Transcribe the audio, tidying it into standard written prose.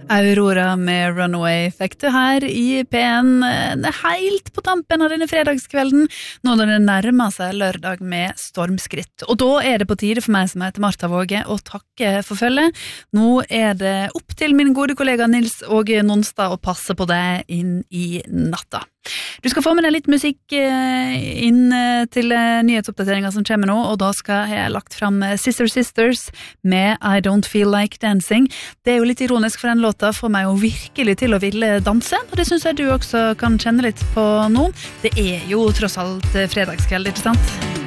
Aurora med Runaway fikk du her i P1 helt på tampen av denne fredagskvelden, nå når det nærmer seg lørdag med stormskritt. Og da er det på tide for meg som heter Martha Våge å takke for følget. Nå er det opp til min gode kollega Nils Åge Nonstad å passe på deg inn i natta. Du skal få med deg litt musikk inn til nyhetsoppdateringen som kommer nå, og da skal jeg lagt fram Sister Sisters med I Don't Feel Like Dancing. Det er jo litt ironisk, for den låta får meg jo virkelig til å ville danse, og det synes jeg du også kan kjenne litt på nå. Det er jo tross alt fredagskveld, ikke sant?